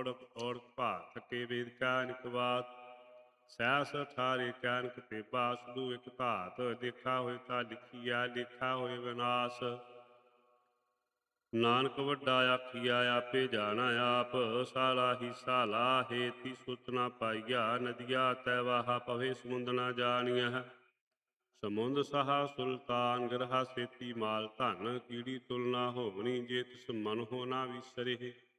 ਔੜਕ ਔੜਕ ਭਾਗ ਥਕੇ ਵੇਦ ਕਾ ਅਨਿਕ ਬਾਤ ਸਹਿਸ ਅਠਾਰੇ ਕੈਨਕ ਤੇ ਬਾਸਦੂ ਇਕ ਧਾਤ ਦੇਖਾ ਹੋਏ ਤਾਂ ਲਿਖੀਆ ਲੇਖਾ ਹੋਏ ਵਿਨਾਸ਼ ਨਾਨਕ ਵੱਡਾ ਆਖੀਆ ਆਪੇ ਜਾਣਾ ਆਪ ਸਾਲਾ ਹੀ ਸਾਲਾ ਹੇਤੀ ਸੁਤ ਨਾ ਪਾਈਆ ਨਦੀਆ ਤੈ ਵਾਹਾ ਪਵੇ ਸਮੁੰਦ ਨਾ ਜਾਣੀਐ ਸਮੁੰਦ ਸਹਾ ਸੁਲਤਾਨ ਗਰਹਾ ਸੇਤੀ ਮਾਲ ਧਨ ਕੀੜੀ ਤੁਲਨਾ ਹੋਵਣੀ ਜੇ ਤਿਸ ਮਨ ਹੋ ਨਾ ਵਿਸਰੇ